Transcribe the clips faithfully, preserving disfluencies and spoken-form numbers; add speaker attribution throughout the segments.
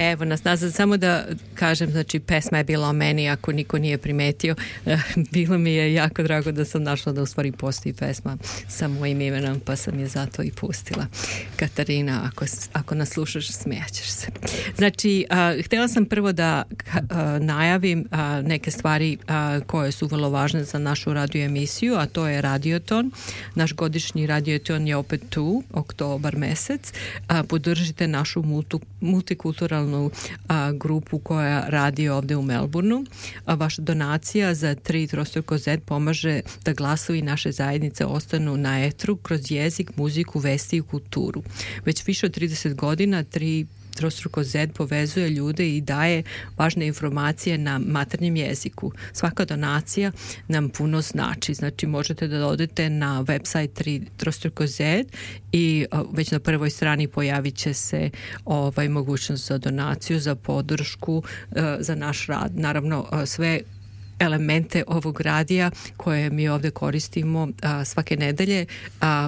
Speaker 1: Evo nas nazad, samo da kažem, znači pesma je bila o meni, ako niko nije primetio. Bilo mi je jako drago da sam našla da u stvari postoji pesma sa mojim imenom, pa sam je zato i pustila. Katarina, ako, ako nas slušaš, smejaćeš se. Znači, a, htjela sam prvo da a, najavim a, neke stvari a, koje su vrlo važne za našu radio emisiju, a to je Radioton. Naš godišnji Radioton je opet tu, oktobar mesec. A, podržite našu multu, multikulturalnu a, grupu koja radi ovdje u Melbourneu. A vaša donacija za tri trostruko Z pomaže da glasovi naše zajednice ostanu na etru kroz jezik, muziku, vesti i kulturu. Već više od trideset godina tri trostruko Z povezuje ljude i daje važne informacije na maternjem jeziku. Svaka donacija nam puno znači. Znači možete da odete na website tri trostruko Z i već na prvoj strani pojavit će se ovaj mogućnost za donaciju, za podršku, za naš rad. Naravno sve elemente ovog radija koje mi ovdje koristimo a, svake nedelje a,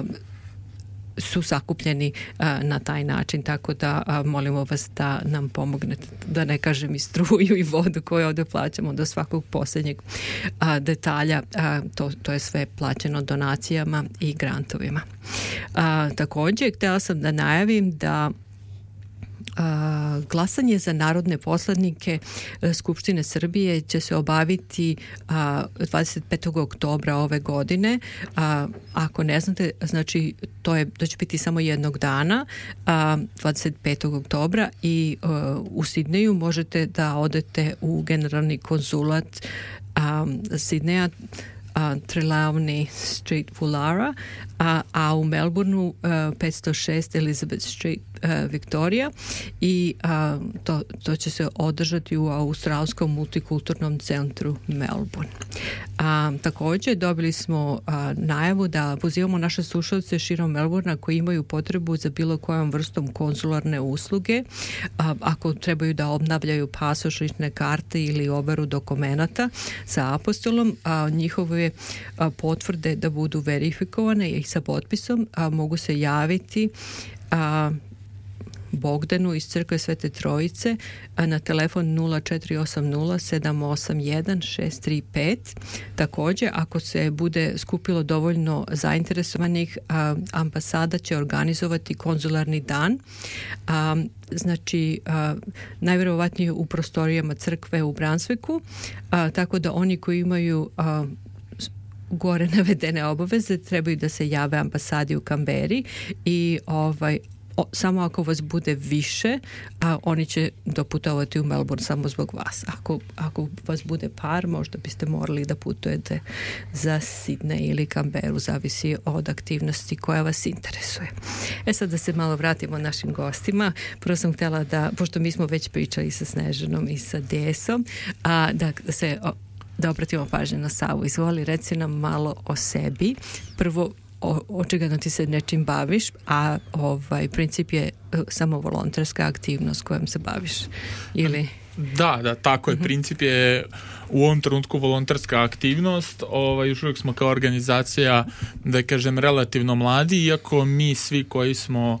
Speaker 1: su sakupljeni a, na taj način, tako da a, molimo vas da nam pomognete, da ne kažem i struju i vodu koju ovdje plaćamo do svakog posljednjeg a, detalja. A, to, to je sve plaćeno donacijama i grantovima. A, također, htjela sam da najavim da Uh, glasanje za narodne poslanike uh, Skupštine Srbije će se obaviti uh, dvadeset petog oktobra ove godine. Uh, ako ne znate, znači to, je, to će biti samo jednog dana, uh, dvadeset petog oktobra i uh, u Sidneju možete da odete u generalni konzulat um, Sidneja, Uh, Trelawney Street, Woollahra, a, a u Melbourneu uh, petsto šest Elizabeth Street, uh, Victoria i uh, to, to će se održati u Australskom multikulturnom centru Melbourne. Uh, također dobili smo uh, najavu da pozivamo naše slušalce širom Melbournea koji imaju potrebu za bilo kojom vrstom konzularne usluge, uh, ako trebaju da obnavljaju pasoš, lične karte ili overu dokumenata sa apostolom, a njihove a, potvrde da budu verifikovane i sa potpisom, a, mogu se javiti a, Bogdanu iz Crkve Svete Trojice a, na telefon nula četiri osam nula sedam osam jedan šest tri pet. Također, ako se bude skupilo dovoljno zainteresovanih, a, ambasada će organizovati konzularni dan. A, znači a, najvjerovatnije u prostorijama crkve u Brunswicku, a, tako da oni koji imaju a, gore navedene obaveze trebaju da se jave ambasadi u Kamberi i ovaj O, samo ako vas bude više, a oni će doputovati u Melbourne samo zbog vas. Ako, ako vas bude par, možda biste morali da putujete za Sidney ili Canberru, zavisi od aktivnosti koja vas interesuje. E sad da se malo vratimo našim gostima. Prvo sam htjela da, pošto mi smo već pričali sa Snežanom i sa Desom, a da se da obratimo pažnju na Savu. Izvoli, reci nam malo o sebi. Prvo, O, očigledno ti se nečim baviš, a ovaj princip je uh, samo volonterska aktivnost kojom se baviš, ili?
Speaker 2: Da, da, tako je. Uh-huh. Princip je u ovom trenutku volonterska aktivnost. Ovaj, još uvijek smo kao organizacija, da kažem, relativno mladi, iako mi svi koji smo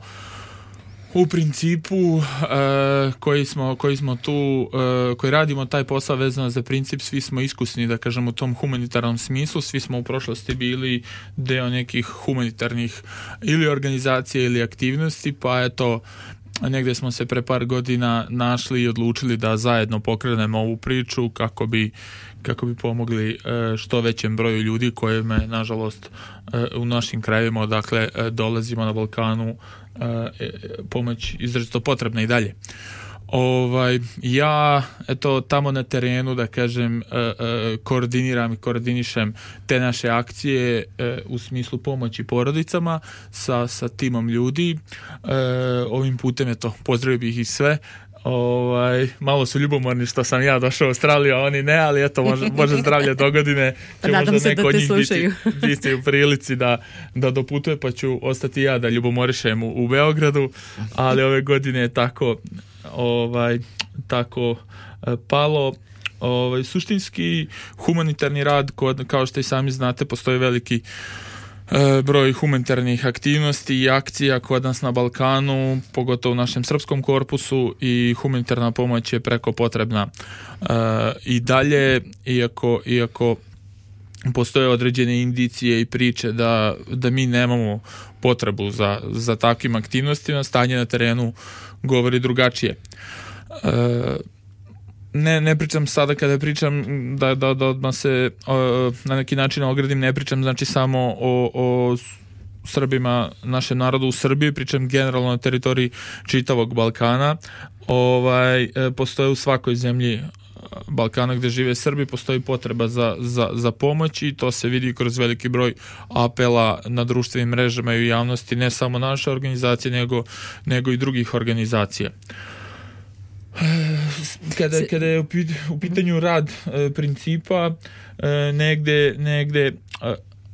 Speaker 2: u principu uh, koji smo koji smo tu uh, koji radimo taj posao vezano za princip, svi smo iskusni, da kažem, u tom humanitarnom smislu, svi smo u prošlosti bili deo nekih humanitarnih ili organizacija ili aktivnosti, pa eto negdje smo se pre par godina našli i odlučili da zajedno pokrenemo ovu priču kako bi kako bi pomogli uh, što većem broju ljudi kojima nažalost uh, u našim krajevima odakle uh, dolazimo na Balkanu Uh, pomoć izrazito potrebna i dalje. Ovaj, ja eto tamo na terenu, da kažem, uh, uh, koordiniram i koordinišem te naše akcije uh, u smislu pomoći porodicama sa, sa timom ljudi. Uh, ovim putem eto pozdravio bih ih sve. Ovaj, malo su ljubomorni što sam ja došao u Australiju, a oni ne, ali eto, može, može zdravlje do godine će
Speaker 1: pa
Speaker 2: možda neko od njih biti, biti u prilici da, da doputuje, pa ću ostati ja da ljubomorišem u, u Beogradu, ali ove godine je tako ovaj, tako palo. Ovaj, suštinski humanitarni rad, kod, kao što i sami znate, postoji veliki broj humanitarnih aktivnosti i akcija kod nas na Balkanu, pogotovo u našem srpskom korpusu, i humanitarna pomoć je preko potrebna i dalje, iako, iako postoje određene indicije i priče da, da mi nemamo potrebu za, za takvim aktivnostima, stanje na terenu govori drugačije. Ne, ne pričam sada kada pričam da, da, da odmah se o, na neki način ogradim, ne pričam znači samo o, o Srbima, našem narodu u Srbiji, pričam generalno na teritoriji čitavog Balkana. Ovaj, postoje u svakoj zemlji Balkana gde žive Srbi, postoji potreba za, za, za pomoć i to se vidi kroz veliki broj apela na društvenim mrežama i u javnosti, ne samo naše organizacije, nego, nego i drugih organizacija. Kada, kada je u pitanju rad e, principa, e, negde, negde e,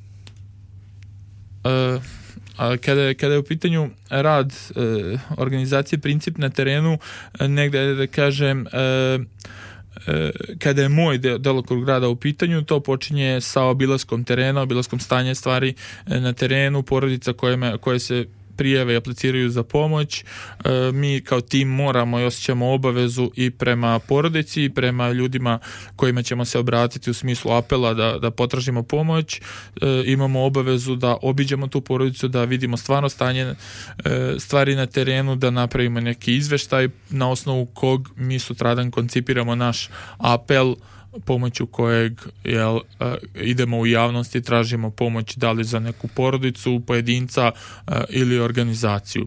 Speaker 2: e, a kada, kada je u pitanju rad e, organizacije Princip na terenu, e, negde da kažem e, e, kada je moj de, delokrug rada u pitanju, to počinje sa obilaskom terena, obilaskom stanja stvari e, na terenu, porodica koje, koje se prijave i apliciraju za pomoć. E, mi kao tim moramo i osjećamo obavezu i prema porodici i prema ljudima kojima ćemo se obratiti u smislu apela da, da potražimo pomoć. E, imamo obavezu da obiđemo tu porodicu, da vidimo stvarno stanje e, stvari na terenu, da napravimo neki izveštaj na osnovu kog mi sutradan koncipiramo naš apel pomoću kojeg jel, idemo u javnost i tražimo pomoć da li za neku porodicu, pojedinca ili organizaciju.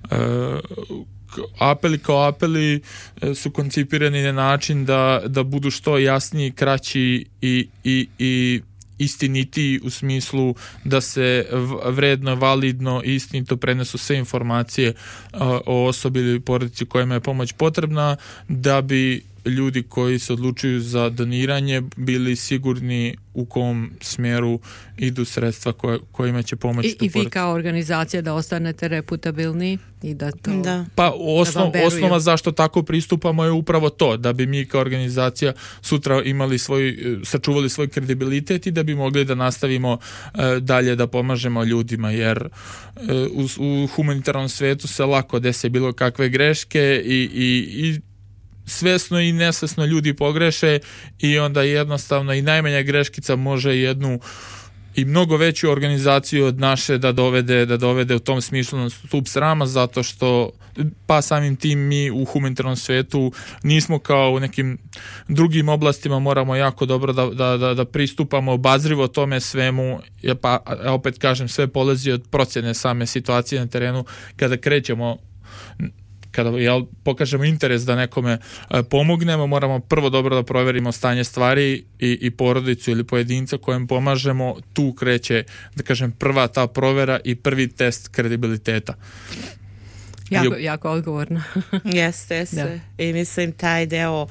Speaker 2: Apeli kao apeli su koncipirani na način da, da budu što jasniji, kraći i, i, i istiniti u smislu da se vredno, validno i istinito prenesu sve informacije o osobi ili porodici kojima je pomoć potrebna, da bi ljudi koji se odlučuju za doniranje bili sigurni u kom smjeru idu sredstva koje, kojima će pomoći.
Speaker 1: I, i vi kao organizacija da ostanete reputabilni i da to...
Speaker 2: Da. Pa osnov,
Speaker 1: da
Speaker 2: osnova zašto tako pristupamo je upravo to, da bi mi kao organizacija sutra imali svoj, sačuvali svoj kredibilitet i da bi mogli da nastavimo e, dalje da pomažemo ljudima, jer e, u, u humanitarnom svetu se lako dese bilo kakve greške i, i, i svesno i nesvesno ljudi pogreše i onda jednostavno i najmanja greškica može jednu i mnogo veću organizaciju od naše da dovede, da dovede u tom smislu na stup srama, zato što pa samim tim mi u humanitarnom svetu nismo kao u nekim drugim oblastima, moramo jako dobro da, da, da, da pristupamo obazrivo tome svemu, pa opet kažem, sve polazi od procjene same situacije na terenu. Kada krećemo, kada jel, pokažemo interes da nekome e, pomognemo, moramo prvo dobro da proverimo stanje stvari i, i porodicu ili pojedinca kojem pomažemo. Tu kreće, da kažem, prva ta provera i prvi test kredibiliteta.
Speaker 1: Jako, jako odgovorno.
Speaker 3: Jeste, jeste. I mislim taj deo uh,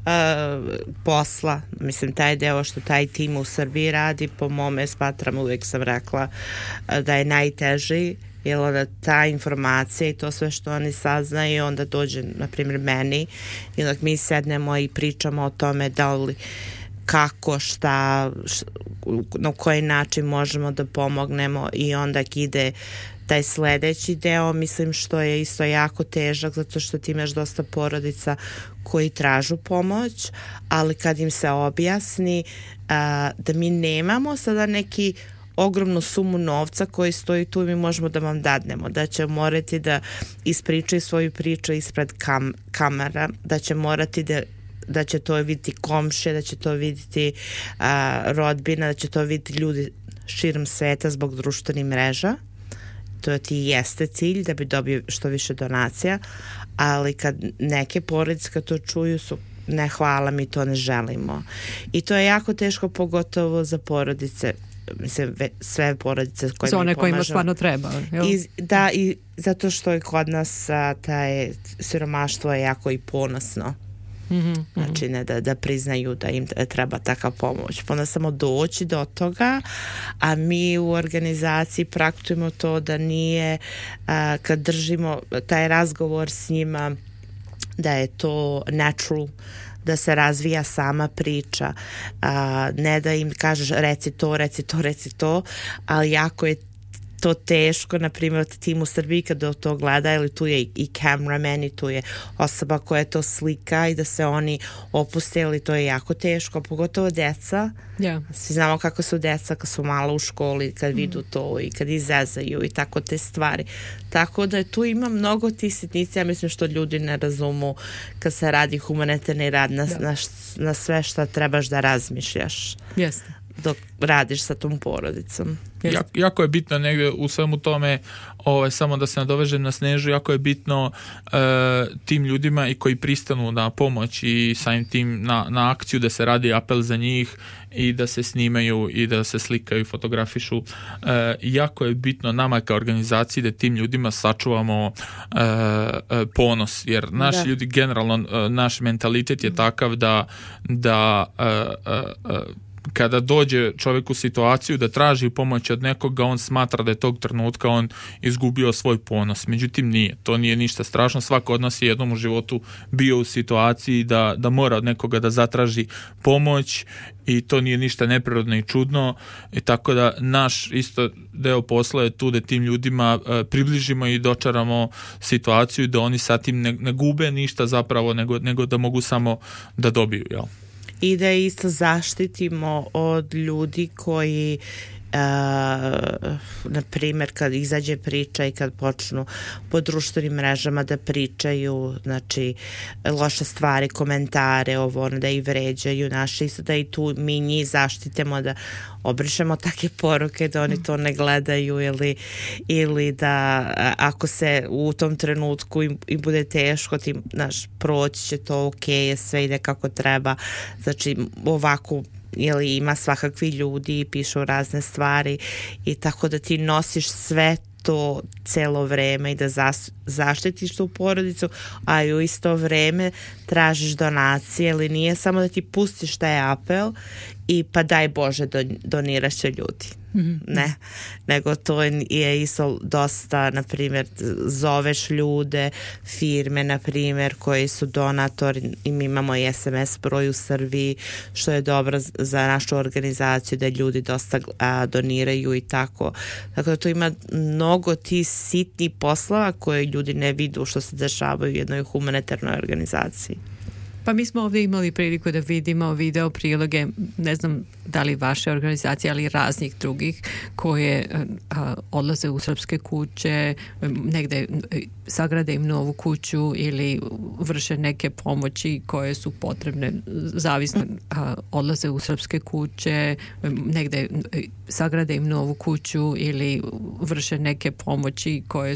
Speaker 3: posla, mislim taj deo što taj tim u Srbiji radi, po mome smatram, uvijek sam rekla uh, da je najteži, jer onda ta informacija i to sve što oni saznaju onda dođe, na primjer, meni i onda mi sednemo i pričamo o tome da li kako, šta, šta na koji način možemo da pomognemo i onda ide taj sledeći deo, mislim, što je isto jako težak zato što ti imaš dosta porodica koji tražu pomoć, ali kad im se objasni a, da mi nemamo sada neki ogromnu sumu novca koji stoji tu i mi možemo da vam dadnemo, da će morati da ispričaju svoju priču ispred kam, kamera, da će morati da da će to vidjeti komšije, da će to vidjeti a, rodbina, da će to vidjeti ljudi širom sveta zbog društvenih mreža. To ti jeste cilj da bi dobio što više donacija, ali kad neke porodice kad to čuju su ne hvala, mi to ne želimo. I to je jako teško, pogotovo za porodice, mislim, sve porodice koje
Speaker 1: za one
Speaker 3: mi pomažemo.
Speaker 1: Kojima stvarno treba.
Speaker 3: I, da, i zato što je kod nas a, taj siromaštvo je jako i ponosno. Mm-hmm. Znači ne da, da priznaju da im treba takva pomoć, pa onda samo doći do toga, a mi u organizaciji praktujemo to da nije a, kad držimo taj razgovor s njima da je to natural, da se razvija sama priča, a, ne da im kažeš reci to, reci to, reci to, ali jako je to teško, na primjer od Tim u Srbiji kada to gleda, ili tu je i cameraman i tu je osoba koja to slika i da se oni opuste, ili to je jako teško, pogotovo deca.
Speaker 1: Yeah.
Speaker 3: Svi znamo kako su deca kad su malo u školi, kad vidu to i kad izezaju i tako te stvari. Tako da tu ima mnogo tih sitnica, ja mislim što ljudi ne razumu kad se radi humanitarni rad na, na, na sve što trebaš da razmišljaš.
Speaker 1: Jeste.
Speaker 3: Dok radiš sa tom porodicom.
Speaker 2: Jak, jako je bitno negdje u svemu tome, ovaj, samo da se nadovežem na Snežu, jako je bitno e, tim ljudima i koji pristanu na pomoć i samim tim na, na akciju, da se radi apel za njih i da se snimaju i da se slikaju i fotografišu. E, jako je bitno nama kao organizaciji da tim ljudima sačuvamo e, e, ponos, jer naši da. ljudi generalno, e, naš mentalitet je takav da da e, e, e, kada dođe čovjek u situaciju da traži pomoć od nekoga, on smatra da je tog trenutka on izgubio svoj ponos. Međutim, nije. To nije ništa strašno. Svako od nas je jednom u životu bio u situaciji da, da mora od nekoga da zatraži pomoć i to nije ništa neprirodno i čudno. I tako da naš isto deo posla je tu da tim ljudima e, približimo i dočaramo situaciju da oni sa tim ne, ne gube ništa zapravo, nego, nego da mogu samo da dobiju, jel?
Speaker 3: I da isto zaštitimo od ljudi koji Uh, na primjer kad izađe priča i kad počnu po društvenim mrežama da pričaju, znači loše stvari, komentare, ovo ono, da i vređaju naše, isto da i tu mi njih zaštitimo, da obrišemo takve poruke da oni to ne gledaju, ili, ili da ako se u tom trenutku im, im bude teško, ti, znaš, proći će to, ok, sve ide kako treba, znači ovako ili ima svakakvi ljudi i pišu razne stvari i tako da ti nosiš sve to celo vreme i da zas, zaštitiš tu porodicu, a i u isto vreme tražiš donacije, ili nije samo da ti pustiš taj apel i pa daj Bože don, doniraš će ljudi. Mm-hmm. Ne, nego to je isto dosta, na primjer, zoveš ljude, firme, na primjer, koji su donatori, i mi imamo i es em es broj u Srbiji, što je dobro za našu organizaciju, da ljudi dosta a, doniraju i tako. Tako da to ima mnogo tih sitnih poslova koje ljudi ne vidu što se dešavaju u jednoj humanitarnoj organizaciji.
Speaker 1: Pa mi smo ovdje imali priliku da vidimo video priloge, ne znam da li vaše organizacije, ali raznih drugih, koje a, odlaze u srpske kuće, negde sagrade im novu kuću ili vrše neke pomoći koje su potrebne, zavisno a, odlaze u srpske kuće, negde sagrade im novu kuću ili vrše neke pomoći koje